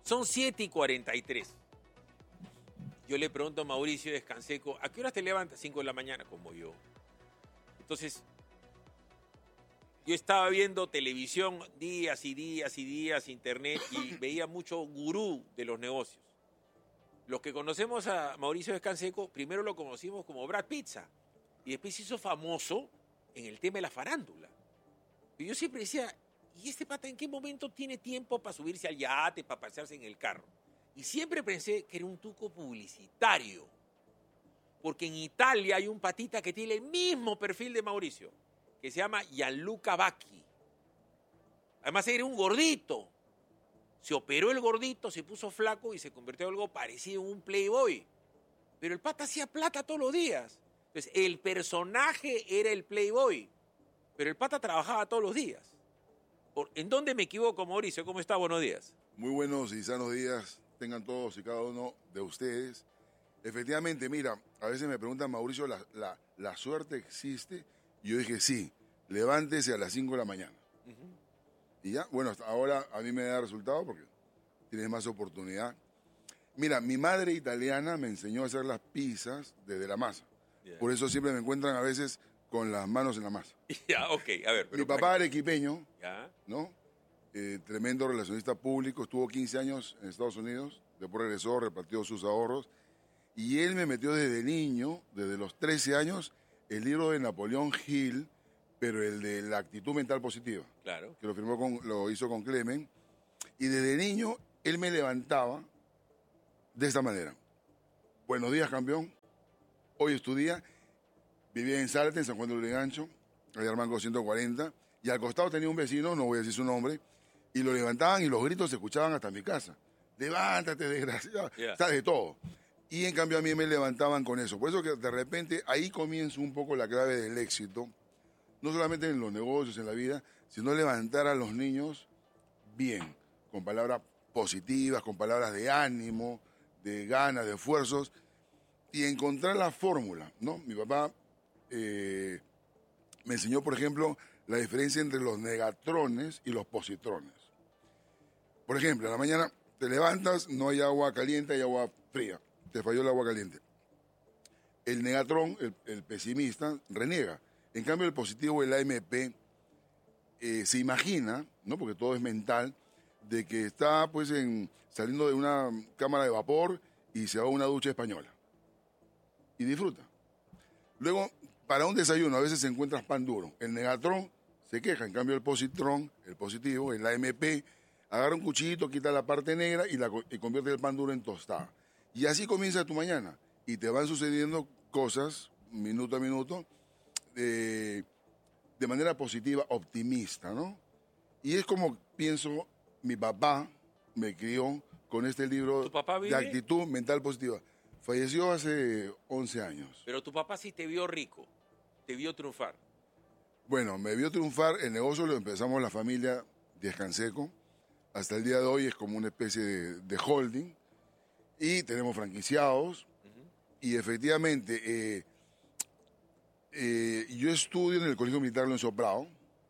Son 7:43. Yo le pregunto a Mauricio Descanseco, ¿a qué horas te levantas? 5 de la mañana, como yo. Entonces, yo estaba viendo televisión días y días y días, internet, y veía mucho gurú de los negocios. Los que conocemos a Mauricio Descanseco, primero lo conocimos como Brad Pizza, y después se hizo famoso en el tema de la farándula. Y yo siempre decía, ¿y este pata en qué momento tiene tiempo para subirse al yate, para pasearse en el carro? Y siempre pensé que era un truco publicitario. Porque en Italia hay un patita que tiene el mismo perfil de Mauricio, que se llama Gianluca Vacchi. Además era un gordito. Se operó el gordito, se puso flaco y se convirtió en algo parecido en un playboy. Pero el pata hacía plata todos los días. Entonces, el personaje era el playboy, pero el pata trabajaba todos los días. ¿En dónde me equivoco, Mauricio? ¿Cómo está? Buenos días. Muy buenos y sanos días tengan todos y cada uno de ustedes. Efectivamente, mira, a veces me preguntan, Mauricio, ¿la suerte existe? Y yo dije, sí, levántese a las 5 de la mañana. Y ya, bueno, hasta ahora a mí me da resultado porque tienes más oportunidad. Mira, mi madre italiana me enseñó a hacer las pizzas desde la masa. Yeah. Por eso siempre me encuentran a veces con las manos en la masa. Ya, ok, a ver. Mi papá arequipeño, ¿ya? ¿no? Tremendo relacionista público, estuvo 15 años en Estados Unidos, después regresó, repartió sus ahorros, y él me metió desde niño, desde los 13 años, el libro de Napoleón Hill, pero el de la actitud mental positiva. Claro. Que lo hizo con Clemen, y desde niño él me levantaba de esta manera. Buenos días, campeón. Hoy estudia, vivía en Zárate, en San Juan de Lurigancho, allá Armango 140, y al costado tenía un vecino, no voy a decir su nombre, y lo levantaban y los gritos se escuchaban hasta mi casa. Levántate, desgraciado. Yeah. Está de todo. Y en cambio a mí me levantaban con eso. Por eso que de repente ahí comienza un poco la clave del éxito, no solamente en los negocios, en la vida, sino levantar a los niños bien, con palabras positivas, con palabras de ánimo, de ganas, de esfuerzos, y encontrar la fórmula, ¿no? Mi papá me enseñó, por ejemplo, la diferencia entre los negatrones y los positrones. Por ejemplo, en la mañana te levantas, no hay agua caliente, hay agua fría. Te falló el agua caliente. El negatrón, el pesimista, reniega. En cambio, el positivo, el AMP, se imagina, ¿no? Porque todo es mental, de que está pues saliendo de una cámara de vapor y se va a una ducha española. Y disfruta. Luego, para un desayuno, a veces encuentras pan duro. El negatrón se queja, en cambio el positrón, el positivo, el AMP, agarra un cuchillito, quita la parte negra y convierte el pan duro en tostada. Y así comienza tu mañana. Y te van sucediendo cosas, minuto a minuto, de manera positiva, optimista, ¿no? Y es como pienso, mi papá me crió con este libro ¿Tu papá vive? de actitud mental positiva. Falleció hace 11 años. Pero tu papá sí te vio rico, te vio triunfar. Bueno, me vio triunfar, el negocio lo empezamos la familia Descanseco. Hasta el día de hoy es como una especie de holding. Y tenemos franquiciados. Y efectivamente, yo estudio en el Colegio Militar Lorenzo Prado.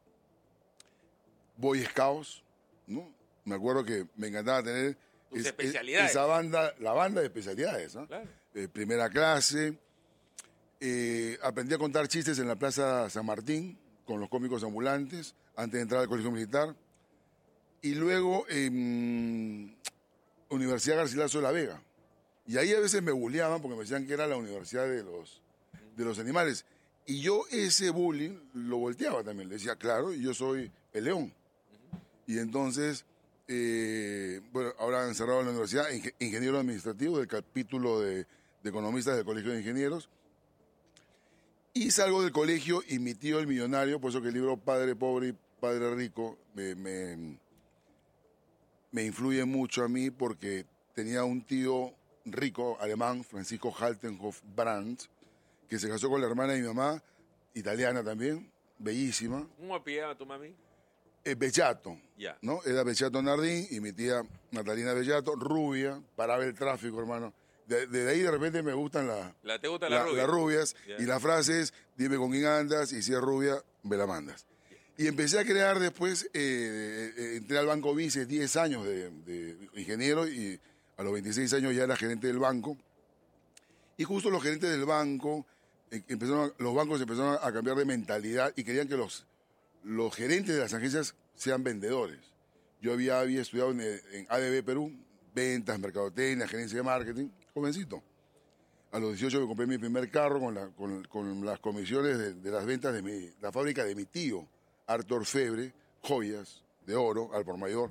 Boy Scouts, ¿no? Me acuerdo que me encantaba tener especialidades. Esa banda, la banda de especialidades, ¿no? Claro. Primera clase. Aprendí a contar chistes en la Plaza San Martín con los cómicos ambulantes antes de entrar al Colegio Militar. Y luego Universidad Garcilaso de la Vega. Y ahí a veces me bulleaban porque me decían que era la universidad de los animales. Y yo ese bullying lo volteaba también. Le decía, claro, yo soy el león. Y entonces, bueno, ahora han cerrado la universidad, ingeniero administrativo del capítulo de economistas del Colegio de Ingenieros. Y salgo del colegio y mi tío el millonario, por eso que el libro Padre Pobre y Padre Rico me influye mucho a mí porque tenía un tío rico alemán, Francisco Haltenhoff Brandt, que se casó con la hermana de mi mamá, italiana también, bellísima. ¿Cómo apellidaba tu mami? Bellato, Ya. ¿no? Era Bellato Nardín y mi tía Natalina Bellato, rubia, paraba el tráfico, hermano. De ahí de repente me gustan ¿Te gustan las rubias? las rubias. Yeah. Y la frase es, dime con quién andas y si es rubia, me la mandas. Y empecé a crear después, entré al Banco Vice 10 años de ingeniero y a los 26 años ya era gerente del banco. Y justo los gerentes del banco, los bancos empezaron a cambiar de mentalidad y querían que los gerentes de las agencias sean vendedores. Yo había estudiado en ADB Perú, ventas, mercadotecnia, gerencia de marketing, jovencito. A los 18 me compré mi primer carro con las comisiones de las ventas de la fábrica de mi tío, Arte Orfebre, joyas de oro al por mayor.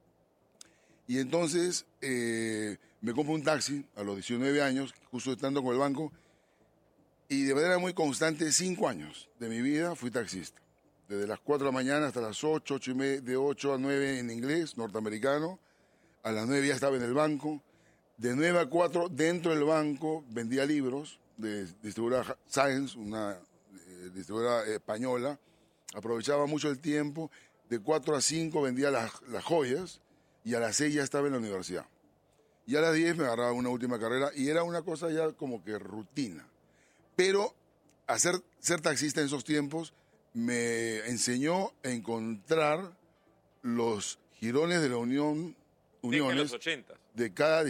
Y entonces me compro un taxi a los 19 años, justo estando con el banco, y de manera muy constante, 5 años de mi vida fui taxista. Desde las 4 de la mañana hasta las 8, 8 y media, de 8 a 9 en inglés, norteamericano. A las 9 ya estaba en el banco. De 9 a 4, dentro del banco, vendía libros de distribuidora Science, una distribuidora española. Aprovechaba mucho el tiempo. De 4 a 5 vendía las joyas y a las 6 ya estaba en la universidad. Y a las 10 me agarraba una última carrera y era una cosa ya como que rutina. Pero ser taxista en esos tiempos me enseñó a encontrar los jirones de la uniones los 80. de cada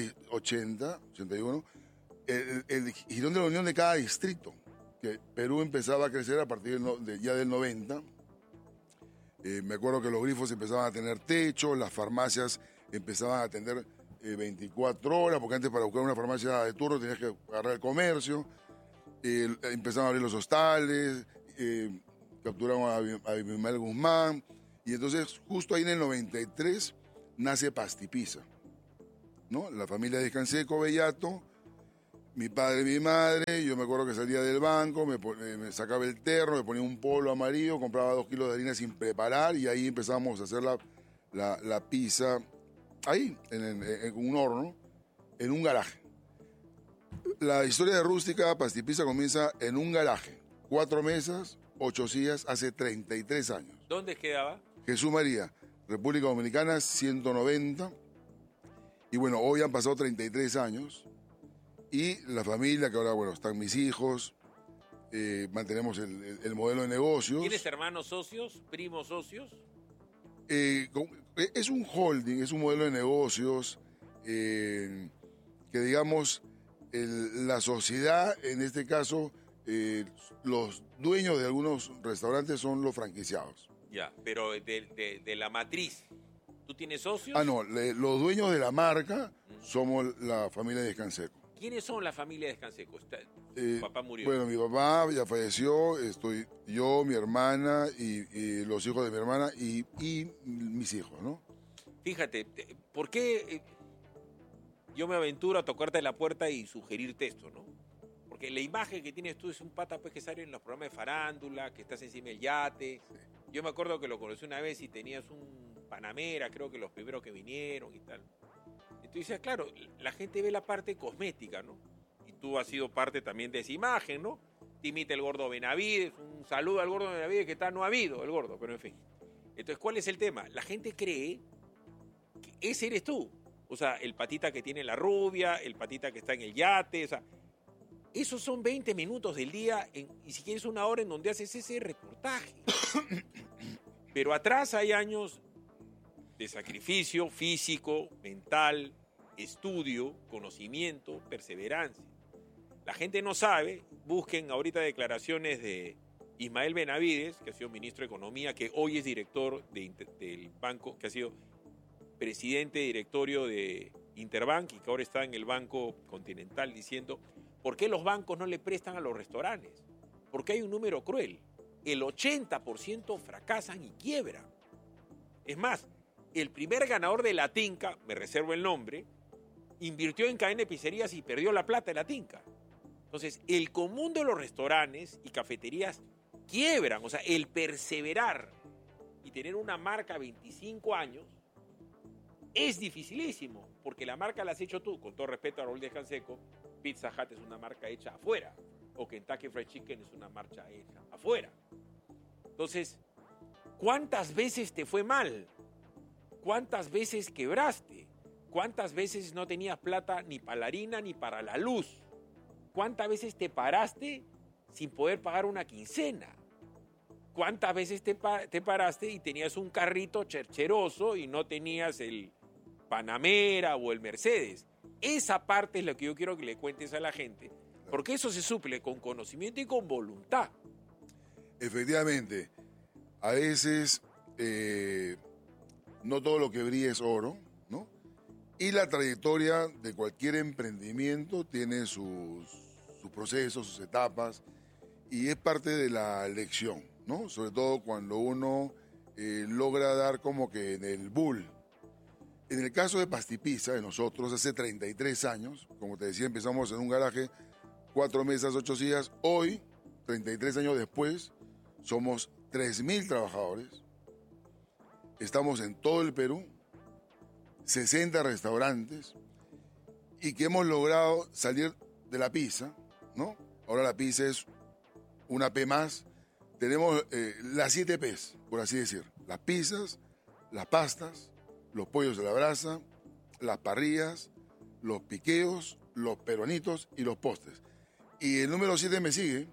81, el jirón de la unión de cada distrito, que Perú empezaba a crecer a partir ya del 90. Me acuerdo que los grifos empezaban a tener techo, las farmacias empezaban a atender 24 horas, porque antes para buscar una farmacia de turno tenías que agarrar el comercio. Empezaron a abrir los hostales, capturaron a Abimael Guzmán, y entonces justo ahí en el 93 nace Pastipizza, ¿no? La familia de Canseco Bellato, mi padre y mi madre. Yo me acuerdo que salía del banco, me sacaba el terno, me ponía un polo amarillo, compraba 2 kilos de harina sin preparar y ahí empezamos a hacer la pizza, ahí, en un horno, en un garaje. La historia de Rústica Pastipizza comienza en un garaje, 4 mesas, 8 sillas, hace 33 años. ¿Dónde quedaba? Jesús María, República Dominicana, 190. Y bueno, hoy han pasado 33 años. Y la familia, que ahora, bueno, están mis hijos, mantenemos el modelo de negocios. ¿Tienes hermanos socios, primos socios? Es un holding, es un modelo de negocios que, digamos, la sociedad, en este caso, los dueños de algunos restaurantes son los franquiciados. Ya, pero de la matriz, ¿tú tienes socios? Ah, no, los dueños de la marca somos la familia de Canseco. ¿Quiénes son la familia de Canseco? Papá murió. Bueno, mi papá ya falleció, estoy yo, mi hermana y los hijos de mi hermana y mis hijos, ¿no? Fíjate, ¿por qué yo me aventuro a tocarte la puerta y sugerirte esto, ¿no? Porque la imagen que tienes tú es un pata pues, que sale en los programas de farándula, que estás encima del yate. Sí. Yo me acuerdo que lo conocí una vez y tenías un Panamera, creo que los primeros que vinieron y tal. Entonces, claro, la gente ve la parte cosmética, ¿no? Y tú has sido parte también de esa imagen, ¿no? Te imita el gordo Benavides, un saludo al gordo Benavides, que está no ha habido el gordo, pero en fin. Entonces, ¿cuál es el tema? La gente cree que ese eres tú. O sea, el patita que tiene la rubia, el patita que está en el yate, o sea, esos son 20 minutos del día y si quieres una hora en donde haces ese reportaje. Pero atrás hay años de sacrificio físico, mental, estudio, conocimiento, perseverancia. La gente no sabe, busquen ahorita declaraciones de Ismael Benavides, que ha sido ministro de Economía, que hoy es director del banco, que ha sido presidente directorio de Interbank y que ahora está en el Banco Continental, diciendo ¿por qué los bancos no le prestan a los restaurantes? Porque hay un número cruel. El 80% fracasan y quiebran. Es más, el primer ganador de la Tinca, me reservo el nombre, invirtió en cadena de pizzerías y perdió la plata de la Tinca. Entonces, el común de los restaurantes y cafeterías quiebran. O sea, el perseverar y tener una marca 25 años es dificilísimo, porque la marca la has hecho tú, con todo respeto a Raúl de Canseco. Pizza Hut es una marca hecha afuera, o Kentucky Fried Chicken es una marca hecha afuera. Entonces, ¿cuántas veces te fue mal? ¿Cuántas veces quebraste? ¿Cuántas veces no tenías plata ni para la harina ni para la luz? ¿Cuántas veces te paraste sin poder pagar una quincena? ¿cuántas veces te paraste y tenías un carrito chercheroso y no tenías el Panamera o el Mercedes? Esa parte es lo que yo quiero que le cuentes a la gente, porque eso se suple con conocimiento y con voluntad. Efectivamente, a veces no todo lo que brilla es oro, ¿no? Y la trayectoria de cualquier emprendimiento tiene sus procesos, sus etapas, y es parte de la lección, ¿no? Sobre todo cuando uno logra dar como que en el bull. En el caso de Pastipizza, de nosotros, hace 33 años, como te decía, empezamos en un garaje, 4 mesas, 8 sillas. Hoy, 33 años después, somos 3.000 trabajadores. Estamos en todo el Perú, 60 restaurantes, y que hemos logrado salir de la pizza, ¿no? Ahora la pizza es una P más. Tenemos las 7 Ps, por así decir. Las pizzas, las pastas, los pollos de la brasa, las parrillas, los piqueos, los peruanitos y los postres. Y el número 7 me sigue.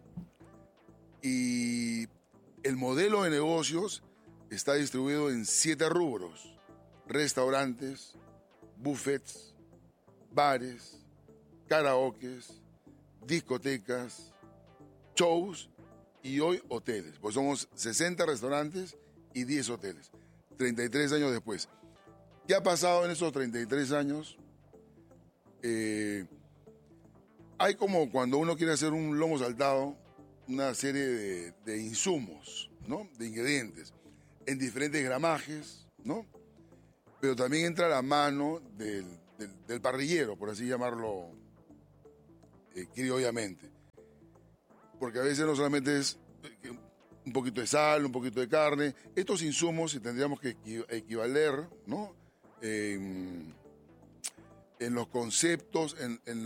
Y el modelo de negocios está distribuido en 7 rubros: restaurantes, buffets, bares, karaokes, discotecas, shows y hoy hoteles. Pues somos 60 restaurantes y 10 hoteles. 33 años después. ¿Qué ha pasado en esos 33 años? Hay como cuando uno quiere hacer un lomo saltado, una serie de insumos, ¿no? De ingredientes, en diferentes gramajes, ¿no? Pero también entra la mano del parrillero, por así llamarlo criollamente. Porque a veces no solamente es un poquito de sal, un poquito de carne. Estos insumos, si tendríamos que equivaler, ¿no? En los conceptos, en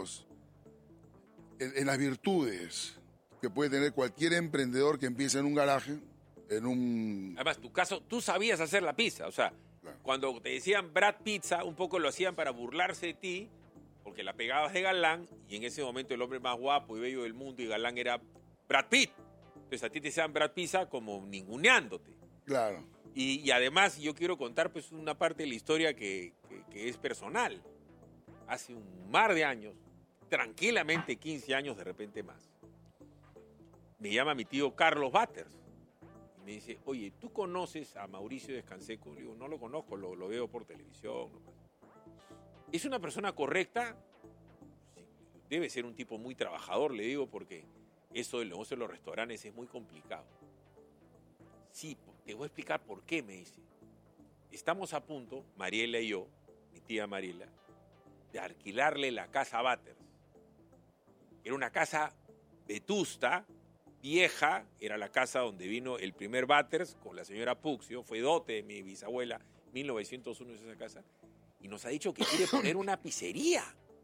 las virtudes que puede tener cualquier emprendedor que empiece en un garaje, en un... Además, tu caso, tú sabías hacer la pizza. O sea, Claro. cuando te decían Brad Pizza, un poco lo hacían para burlarse de ti, porque la pegabas de galán, y en ese momento el hombre más guapo y bello del mundo y galán era Brad Pitt. Entonces a ti te decían Brad Pizza como ninguneándote. Claro. Y además yo quiero contar pues una parte de la historia que es personal. Hace un mar de años, tranquilamente 15 años, de repente más, me llama mi tío Carlos Batters y me dice, oye, ¿tú conoces a Mauricio Descanseco? Le digo, no lo conozco, lo veo por televisión. ¿Es una persona correcta? Sí, debe ser un tipo muy trabajador, le digo, porque eso del negocio de los restaurantes es muy complicado. Sí, te voy a explicar por qué, me dice. Estamos a punto, Mariela y yo, mi tía Mariela, de alquilarle la casa a Batters. Era una casa vetusta, vieja, era la casa donde vino el primer Batters con la señora Puxio, fue dote de mi bisabuela, 1901 es esa casa, y nos ha dicho que quiere poner una pizzería.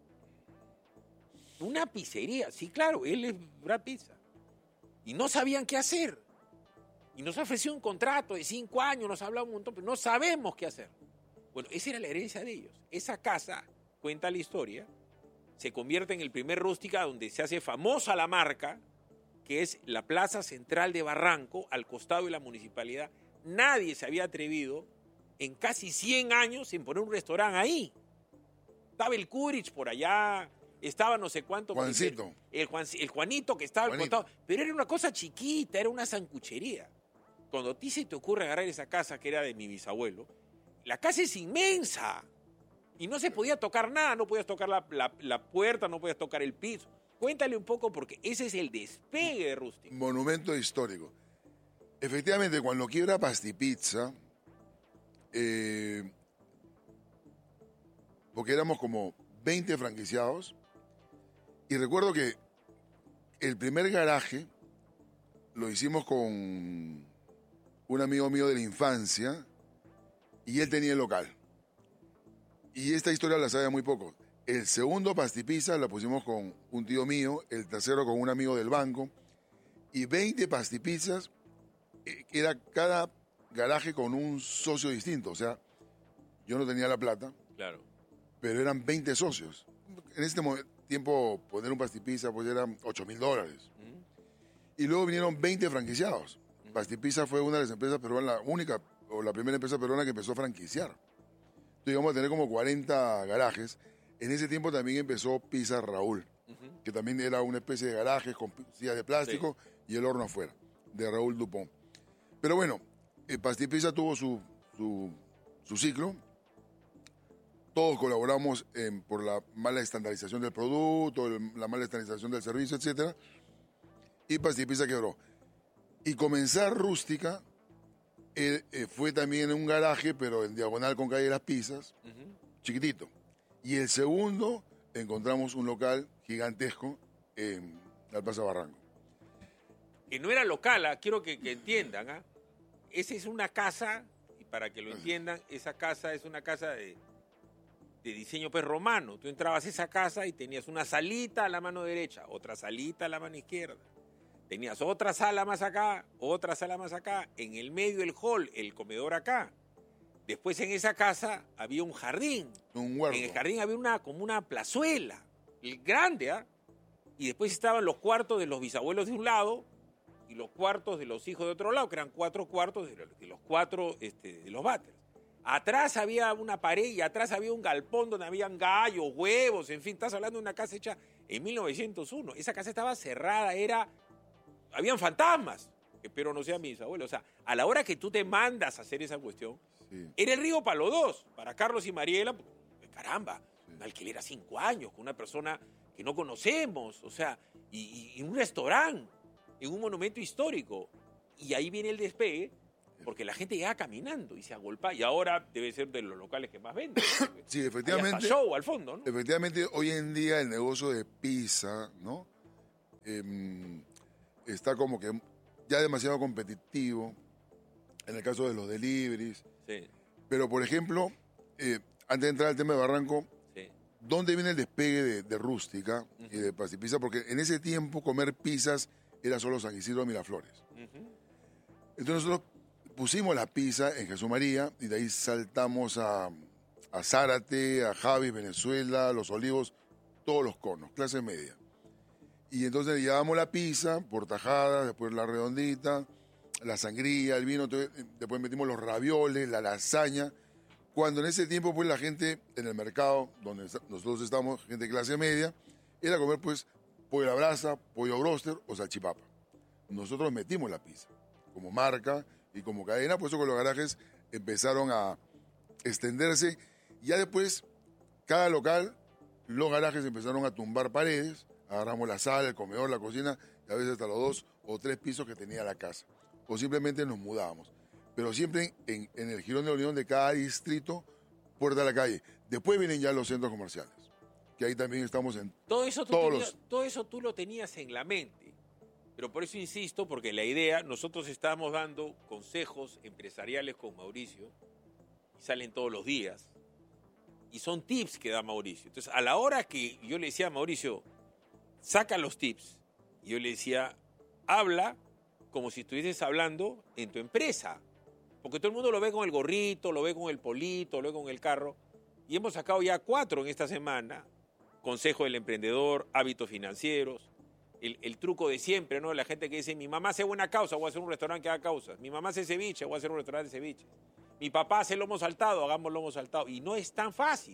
Una pizzería, sí, claro, él es Brad Pizza. Y no sabían qué hacer. Y nos ofreció un contrato de 5 años, nos ha hablado un montón, pero no sabemos qué hacer. Bueno, esa era la herencia de ellos. Esa casa, cuenta la historia, se convierte en el primer rústica donde se hace famosa la marca, que es la Plaza Central de Barranco, al costado de la municipalidad. Nadie se había atrevido en casi 100 años en poner un restaurante ahí. Estaba el Curich por allá, estaba no sé cuánto. Juancito. El Juanito que estaba al costado. Pero era una cosa chiquita, era una sancuchería. Cuando a ti se te ocurre agarrar esa casa que era de mi bisabuelo, la casa es inmensa. Y no se podía tocar nada, no podías tocar la puerta, no podías tocar el piso. Cuéntale un poco porque ese es el despegue de Rústico. Monumento histórico. Efectivamente, cuando quiebra Pastipizza, porque éramos como 20 franquiciados, y recuerdo que el primer garaje lo hicimos con un amigo mío de la infancia, y él tenía el local. Y esta historia la sabe muy poco. El segundo Pastipizza la pusimos con un tío mío, el tercero con un amigo del banco, y 20 Pastipizzas, era cada garaje con un socio distinto. O sea, yo no tenía la plata, Claro. pero eran 20 socios. En este tiempo poner un Pastipizza pues eran $8,000. Y luego vinieron 20 franquiciados. Pastipizza fue una de las empresas peruanas, la única o la primera empresa peruana que empezó a franquiciar. Entonces íbamos a tener como 40 garajes. En ese tiempo también empezó Pizza Raúl, que también era una especie de garajes con sillas de plástico y el horno afuera, de Raúl Dupont. Pero bueno, Pastipizza tuvo su ciclo. Todos colaboramos por la mala estandarización del producto, la mala estandarización del servicio, etc. Y Pastipizza quebró. Y comenzar Rústica fue también en un garaje, pero en diagonal con calle de las Pizzas, chiquitito. Y el segundo, encontramos un local gigantesco en la Plaza Barranco. Que no era local, quiero que entiendan. Esa es una casa, y para que lo entiendan, esa casa es una casa de diseño romano. Tú entrabas a esa casa y tenías una salita a la mano derecha, otra salita a la mano izquierda. Tenías otra sala más acá, otra sala más acá, en el medio el hall, el comedor acá. Después en esa casa había un jardín. Un huerto. En el jardín había como una plazuela, grande, Y después estaban los cuartos de los bisabuelos de un lado y los cuartos de los hijos de otro lado, que eran 4 cuartos de los 4 de los váteres. Atrás había una pared y atrás había un galpón donde habían gallos, huevos, en fin, estás hablando de una casa hecha en 1901. Esa casa estaba cerrada, habían fantasmas. Espero no sean mis abuelos. O sea, a la hora que tú te mandas a hacer esa cuestión, era el río para los dos, para Carlos y Mariela, caramba, un alquiler a 5 años con una persona que no conocemos, o sea, y un restaurante, en un monumento histórico. Y ahí viene el despegue, porque la gente llega caminando y se agolpa, y ahora debe ser de los locales que más venden. Sí, efectivamente. Hay hasta show al fondo, ¿no? Efectivamente, hoy en día el negocio de pizza, ¿no? Está como que ya demasiado competitivo, en el caso de los deliveries. Sí. Pero, por ejemplo, antes de entrar al tema de Barranco, ¿dónde viene el despegue de Rústica y de Pastipizza? Porque en ese tiempo comer pizzas era solo San Isidro de Miraflores. Entonces nosotros pusimos la pizza en Jesús María y de ahí saltamos a Zárate, a Javis, Venezuela, Los Olivos, todos los conos, clase media. Y entonces llevábamos la pizza por tajadas, después la redondita, la sangría, el vino, después metimos los ravioles, la lasaña. Cuando en ese tiempo, pues la gente en el mercado, donde nosotros estamos, gente de clase media, era comer pues pollo a la brasa, pollo broster o salchipapa. Nosotros metimos la pizza como marca y como cadena, por eso con los garajes empezaron a extenderse. Ya después, cada local, los garajes empezaron a tumbar paredes, agarramos la sala, el comedor, la cocina, y a veces hasta los 2 o 3 pisos que tenía la casa. O simplemente nos mudábamos. Pero siempre en el jirón de la unión de cada distrito, puerta a la calle. Después vienen ya los centros comerciales, que ahí también estamos en todo eso tú lo tenías en la mente. Pero por eso insisto, porque la idea, nosotros estamos dando consejos empresariales con Mauricio, y salen todos los días, y son tips que da Mauricio. Entonces, a la hora que yo le decía a Mauricio, saca los tips, y yo le decía, habla como si estuvieses hablando en tu empresa. Porque todo el mundo lo ve con el gorrito, lo ve con el polito, lo ve con el carro. Y hemos sacado ya 4 en esta semana. Consejo del emprendedor, hábitos financieros, el truco de siempre, ¿no? La gente que dice, mi mamá hace buena causa, voy a hacer un restaurante que haga causas. Mi mamá hace ceviche, voy a hacer un restaurante de ceviche. Mi papá hace lomo saltado, hagamos lomo saltado. Y no es tan fácil.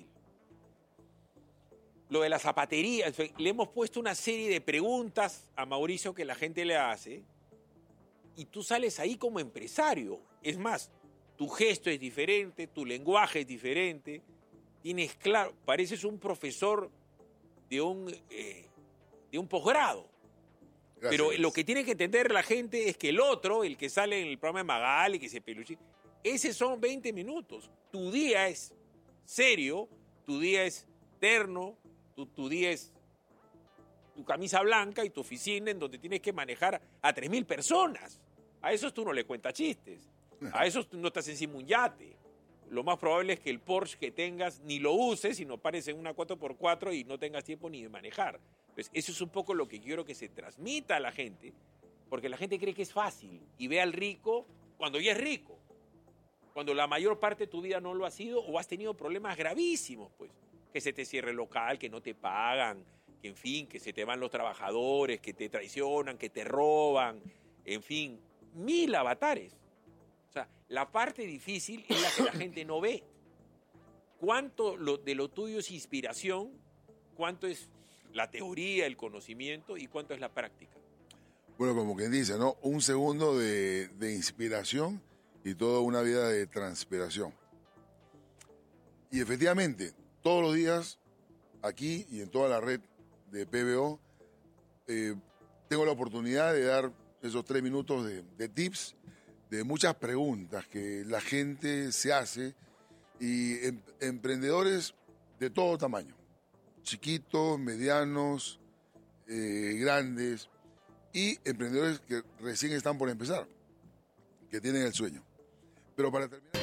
Lo de la zapatería, le hemos puesto una serie de preguntas a Mauricio que la gente le hace y tú sales ahí como empresario. Es más, tu gesto es diferente, tu lenguaje es diferente, tienes claro, pareces un profesor de un posgrado. Gracias. Pero lo que tiene que entender la gente es que el otro, el que sale en el programa de Magali, que se peluche, ese son 20 minutos. Tu día es serio, tu día es terno, tu día es tu camisa blanca y tu oficina en donde tienes que manejar a 3.000 personas. A esos tú no le cuentas chistes. A esos tú no estás encima un yate. Lo más probable es que el Porsche que tengas ni lo uses, sino pares en una 4x4 y no tengas tiempo ni de manejar. Entonces, eso es un poco lo que quiero que se transmita a la gente, porque la gente cree que es fácil y ve al rico cuando ya es rico. Cuando la mayor parte de tu vida no lo ha sido o has tenido problemas gravísimos, pues. Que se te cierre el local, que no te pagan, que en fin, que se te van los trabajadores, que te traicionan, que te roban, en fin, 1000 avatares. O sea, la parte difícil es la que la gente no ve. ¿Cuánto de lo tuyo es inspiración? ¿Cuánto es la teoría, el conocimiento? ¿Y cuánto es la práctica? Bueno, como quien dice, ¿no? Un segundo de inspiración y toda una vida de transpiración. Y efectivamente, todos los días, aquí y en toda la red de PBO, tengo la oportunidad de dar esos 3 minutos de tips, de muchas preguntas que la gente se hace, y emprendedores de todo tamaño, chiquitos, medianos, grandes, y emprendedores que recién están por empezar, que tienen el sueño. Pero para terminar...